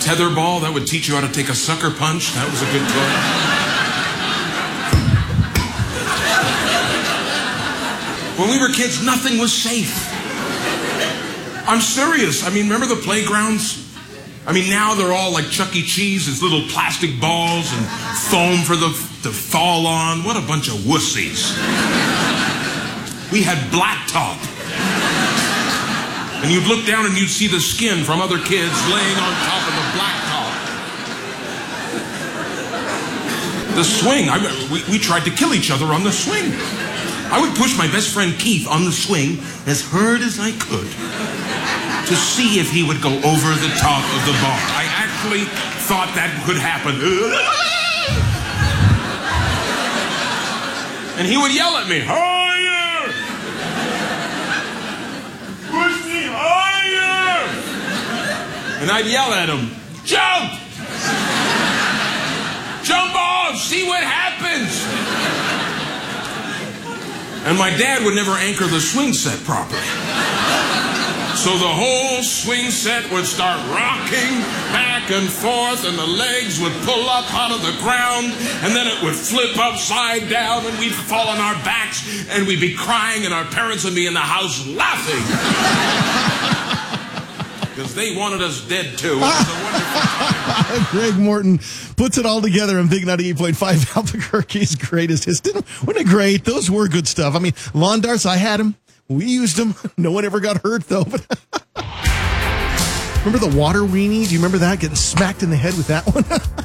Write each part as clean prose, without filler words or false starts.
tetherball, that would teach you how to take a sucker punch. That was a good toy. When we were kids, nothing was safe. I'm serious. I mean, remember the playgrounds? I mean, now they're all like Chuck E. Cheese. It's little plastic balls and foam for to fall on. What a bunch of wussies. We had blacktop. And you'd look down and you'd see the skin from other kids laying on top of the blacktop. The swing. We tried to kill each other on the swing. I would push my best friend Keith on the swing as hard as I could to see if he would go over the top of the bar. I actually thought that could happen. And he would yell at me, higher! Push me higher! And I'd yell at him, jump! Jump off, see what happens! And my dad would never anchor the swing set properly. So the whole swing set would start rocking back and forth, and the legs would pull up out of the ground, and then it would flip upside down, and we'd fall on our backs, and we'd be crying, and our parents would be in the house laughing. Because they wanted us dead, too. It was a wonderful time. Greg Morton puts it all together on Big 98.5, Albuquerque's greatest hits. Wasn't it great? Those were good stuff. I mean, lawn darts, I had them. We used them. No one ever got hurt, though. But remember the water weenie? Do you remember that? Getting smacked in the head with that one?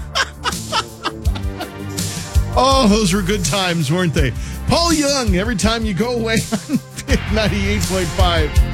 Oh, those were good times, weren't they? Paul Young, every time you go away on Big 98.5.